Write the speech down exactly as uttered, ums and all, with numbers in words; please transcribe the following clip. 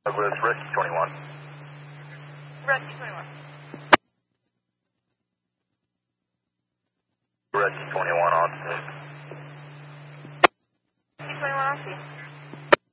Douglas, Rescue twenty-one. Rescue twenty-one. Rescue twenty-one on scene. Rescue twenty-one on scene.